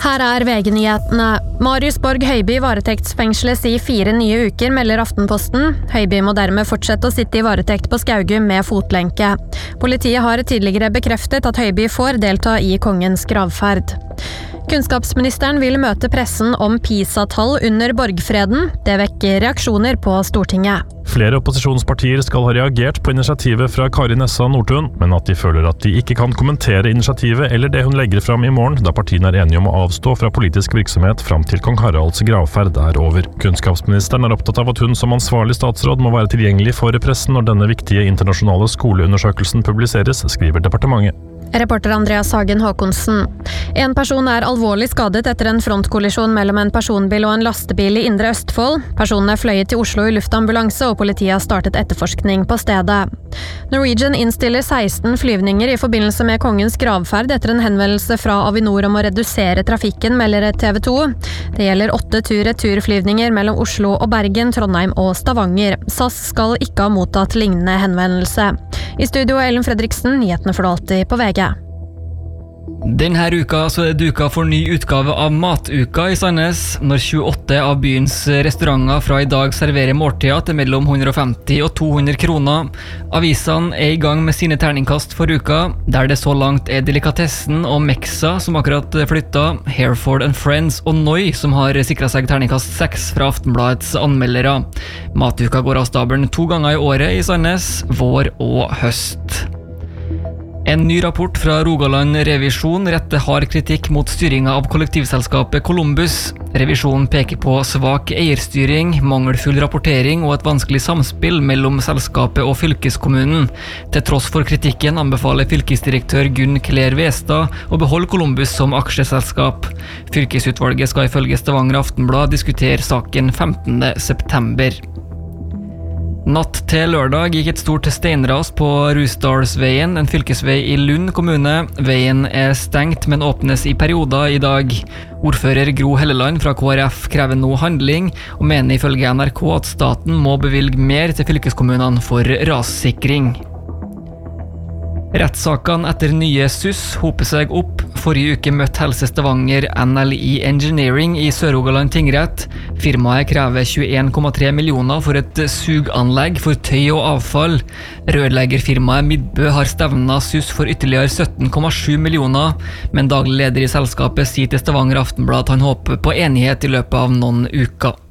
Her VG-nyhetene. Marius Borg Høiby varetektsfengsles I 4 nye uker, melder Aftenposten. Høiby må dermed fortsette å sitte I varetekt på Skaugum med fotlenke. Politiet har tidligere bekreftet at Høiby får delta I kongens gravferd. Kunnskapsministeren vil møte pressen om PISA-tall under borgfreden. Det vekker reaksjoner på Stortinget. Flere opposisjonspartier skal ha reagert på initiativet fra Kari Nessa Nordtun, men at de føler at de ikke kan kommentere initiativet eller det hun legger fram I morgen, da partiene enige om å avstå fra politisk virksomhet fram til kong Haralds gravferd over. Kunnskapsministeren opptatt av at hun som ansvarlig statsråd må være tilgjengelig for pressen når denne viktige internasjonale skoleundersøkelsen publiseres, skriver departementet. Reporter Andreas Hagen Håkonsen. En person alvorlig skadet etter en frontkollisjon mellom en personbil og en lastebil I Indre Østfold. Personene fløyet til Oslo I luftambulanse, og politiet har startet etterforskning på stedet. Norwegian innstiller 16 flyvninger I forbindelse med kongens gravferd etter en henvendelse fra Avinor om å redusere trafikken, melder TV 2. Det gjelder 8 tur-retur-flyvninger mellom Oslo og Bergen, Trondheim og Stavanger. SAS skal ikke ha mottatt lignende henvendelse. I studio Ellen Fredriksen, nyhetene får du alltid på VG. Denne uka så det duka for ny utgave av Matuka I Sandnes, når 28 av byens restauranter fra I dag serverer måltider til mellom 150 og 200 kroner. Avisene I gang med sine terningkast for uka, der det så langt Delikatessen og Mexa som akkurat flyttet, Hereford and Friends og Noi som har sikret seg terningkast 6 fra Aftenbladets anmeldere. Matuka går av stabelen 2 ganger I året I Sandnes, vår og høst. En ny rapport fra Rogaland Revisjon retter hard kritikk mot styringen av kollektivselskapet Columbus. Revisjonen peker på svak eierstyring, mangelfull rapportering og et vanskelig samspill mellom selskapet og fylkeskommunen. Til tross for kritikken anbefaler fylkesdirektør Gunn Claire Westad å beholde Columbus som aksjeselskap. Fylkesutvalget skal ifølge Stavanger Aftenblad diskutere saken 15. september. Natt til lørdag gikk et stort steinras på Rusdalsveien, en fylkesvei I Lund kommune. Veien stengt, men åpnes I perioder I dag. Ordfører Gro Helleland fra KrF krever nå handling, og mener ifølge NRK at staten må bevilge mer til fylkeskommunene for rassikring. Rettssakene etter nye SUS hoper seg opp. Forrige uke møtte Helse Stavanger NLI Engineering I Sør-Rogaland tingrett. Firmaet krever 21,3 millioner for et suganlegg for tøy og avfall. Rørleggerfirmaet Midbø har stevnet SUS for ytterligere 17,7 millioner, men daglig leder I selskapet sier til Stavanger Aftenblad at han håper på enighet I løpet av noen uker.